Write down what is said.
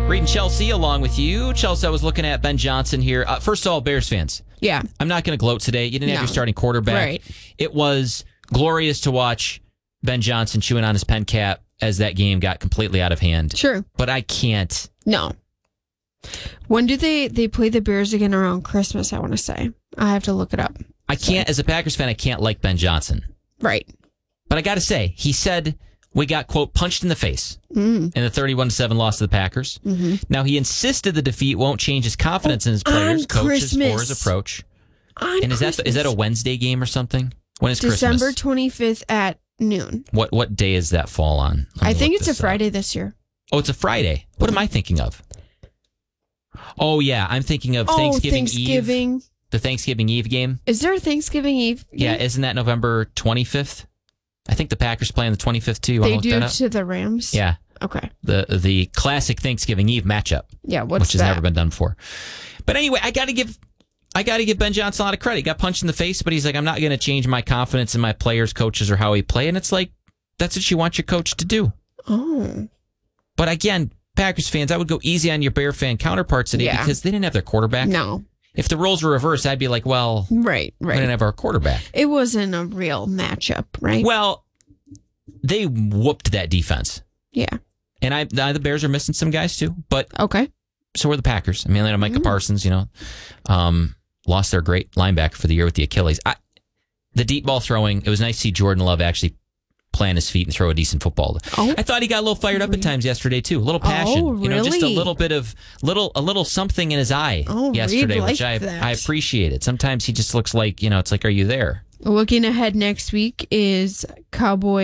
Reed and Chelsea along with you. Chelsea, I was looking at Ben Johnson here. First of all, Bears fans. Yeah. I'm not going to gloat today. You didn't have your starting quarterback. Right. It was glorious to watch Ben Johnson chewing on his pen cap as that game got completely out of hand. True. But I can't. No. When do they play the Bears again? Around Christmas, I want to say. I have to look it up. I can't, as a Packers fan, I can't like Ben Johnson. Right. But I got to say, he said we got, quote, punched in the face in the 31-7 loss to the Packers. Mm-hmm. Now, he insisted the defeat won't change his confidence in his players, coaches, or his approach. And is that a Wednesday game or something? When is December Christmas? 25th at noon. What day does that fall on? I think it's a Friday this year. Oh, it's a Friday. What am I thinking of? Oh, yeah. I'm thinking of Thanksgiving Eve. The Thanksgiving Eve game. Is there a Thanksgiving Eve game? Yeah, isn't that November 25th? I think the Packers play on the 25th, too. They do to the Rams? Yeah. Okay. The classic Thanksgiving Eve matchup. Yeah, which has never been done before. But anyway, I got to give Ben Johnson a lot of credit. He got punched in the face, but he's like, I'm not going to change my confidence in my players, coaches, or how he play. And it's like, that's what you want your coach to do. Oh. But again, Packers fans, I would go easy on your Bear fan counterparts today because they didn't have their quarterback. No. If the roles were reversed, I'd be like, well, right. We didn't have our quarterback. It wasn't a real matchup, right? Well, they whooped that defense. Yeah. And the Bears are missing some guys too, but okay. So are the Packers. I mean, Micah Parsons, lost their great linebacker for the year with the Achilles. The deep ball throwing, it was nice to see Jordan Love actually plant his feet and throw a decent football. Oh, I thought he got a little fired up at times yesterday too. A little passion. Oh, really? Just a little bit of a little something in his eye yesterday, which I appreciated. Sometimes he just looks like, it's like, are you there? Looking ahead next week is Cowboys